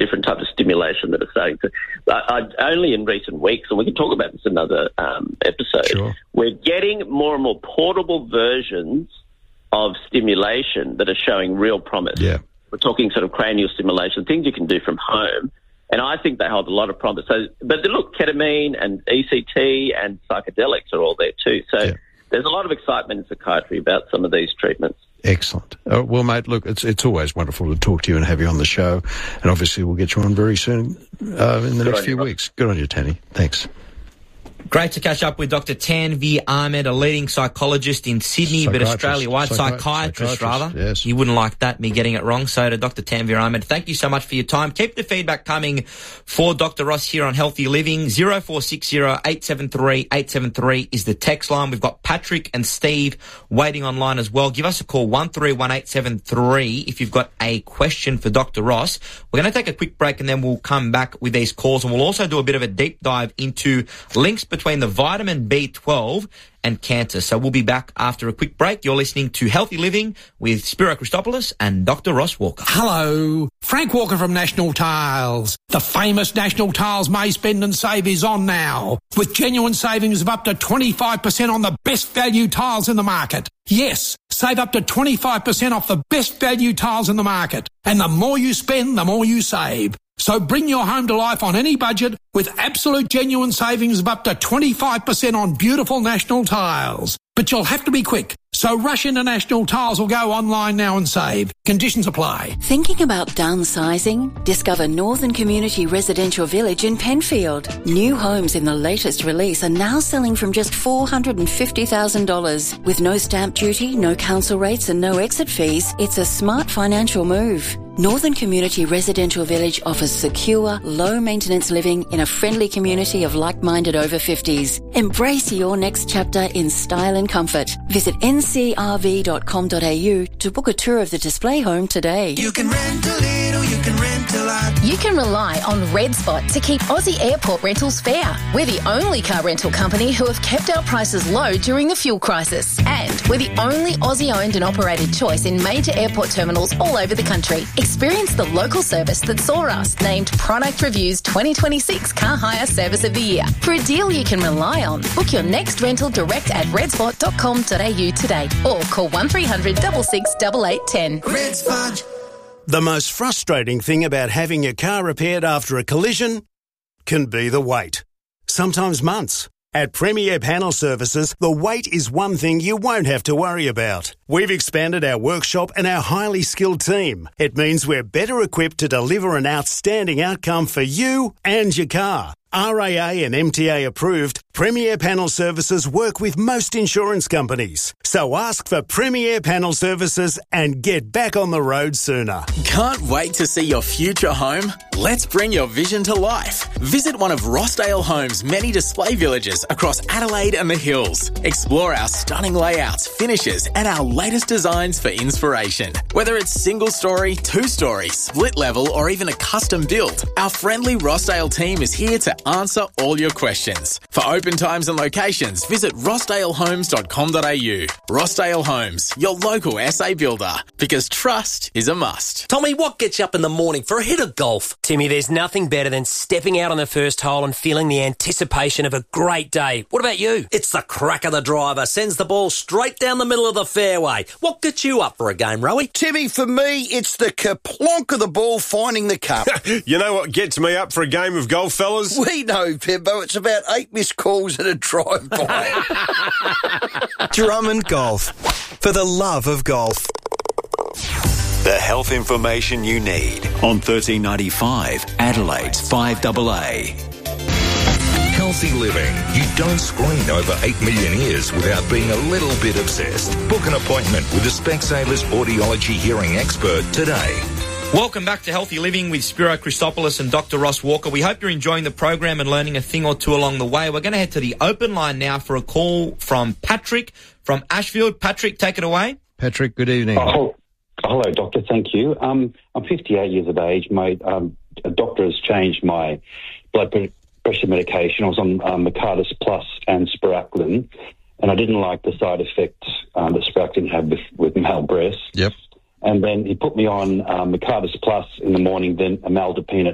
different types of stimulation that are starting to... only in recent weeks, and we can talk about this in another episode, Sure. we're getting more and more portable versions of stimulation that are showing real promise. Yeah. We're talking sort of cranial stimulation, things you can do from home, and I think they hold a lot of promise. So, but look, ketamine and ECT and psychedelics are all there too. So there's a lot of excitement in psychiatry about some of these treatments. Excellent. Well, mate, look, it's always wonderful to talk to you and have you on the show, and obviously we'll get you on very soon in the next few weeks. Good on you, Tanny. Thanks. Great to catch up with Dr. Tanveer Ahmed, a leading psychologist in Sydney, but Australia-wide. Psychiatrist, rather. Yes. You wouldn't like that, me getting it wrong. So to Dr. Tanveer Ahmed, thank you so much for your time. Keep the feedback coming for Dr. Ross here on Healthy Living. 0460 873 873 is the text line. We've got Patrick and Steve waiting online as well. Give us a call, 131873, if you've got a question for Dr. Ross. We're going to take a quick break and then we'll come back with these calls, and we'll also do a bit of a deep dive into links between the vitamin B12 and cancer. So we'll be back after a quick break. You're listening to Healthy Living with Spiro Christopoulos and Dr. Ross Walker. Hello, Frank Walker from National Tiles. The famous National Tiles May Spend and Save is on now, with genuine savings of up to 25% on the best value tiles in the market. Yes, save up to 25% off the best value tiles in the market. And the more you spend, the more you save. So bring your home to life on any budget with absolute genuine savings of up to 25% on beautiful National Tiles. But you'll have to be quick. So rush into National Tiles or go online now and save. Conditions apply. Thinking about downsizing? Discover Northern Community Residential Village in Penfield. New homes in the latest release are now selling from just $450,000. With no stamp duty, no council rates and no exit fees, it's a smart financial move. Northern Community Residential Village offers secure, low-maintenance living in a friendly community of like-minded over 50s. Embrace your next chapter in style and comfort. Visit ncrv.com.au to book a tour of the display home today. You can rent a little, you can rent a lot. You can rely on Red Spot to keep Aussie airport rentals fair. We're the only car rental company who have kept our prices low during the fuel crisis. And we're the only Aussie-owned and operated choice in major airport terminals all over the country. Experience the local service that saw us named Product Review's 2026 Car Hire Service of the Year. For a deal you can rely on, book your next rental direct at redspot.com.au today or call 1300 66 8810. Red Spot. The most frustrating thing about having your car repaired after a collision can be the wait. Sometimes months. At Premier Panel Services, the wait is one thing you won't have to worry about. We've expanded our workshop and our highly skilled team. It means we're better equipped to deliver an outstanding outcome for you and your car. RAA and MTA approved, Premier Panel Services work with most insurance companies. So ask for Premier Panel Services and get back on the road sooner. Can't wait to see your future home? Let's bring your vision to life. Visit one of Rossdale Homes' many display villages across Adelaide and the Hills. Explore our stunning layouts, finishes, and our latest designs for inspiration. Whether it's single-story, two-story, split-level, or even a custom build, our friendly Rossdale team is here to answer all your questions. For open times and locations, visit rossdalehomes.com.au. Rossdale Homes, your local SA builder, because trust is a must. Tommy, what gets you up in the morning for a hit of golf? Timmy, there's nothing better than stepping out on the first hole and feeling the anticipation of a great day. What about you? It's the crack of the driver, sends the ball straight down the middle of the fairway. What gets you up for a game, Rowie? Timmy, for me, it's the kerplonk of the ball finding the cup. You know what gets me up for a game of golf, fellas? We know, Pimbo. It's about 8 missed calls and a drive-by. Drummond Golf. For the love of golf. The health information you need on 1395 Adelaide's 5AA. Healthy living. You don't screen over 8 million ears without being a little bit obsessed. Book an appointment with a Specsavers audiology hearing expert today. Welcome back to Healthy Living with Spiro Christopoulos and Dr. Ross Walker. We hope you're enjoying the program and learning a thing or two along the way. We're going to head to the open line now for a call from Patrick from Ashfield. Patrick, take it away. Patrick, good evening. Hello, Doctor. Thank you. I'm 58 years of age. A doctor has changed my blood pressure medication. I was on Mercatus Plus and Spiraclin, and I didn't like the side effects that Spiraclin had with male breasts. Yep. And then he put me on Mercatus Plus in the morning, then amlodipine at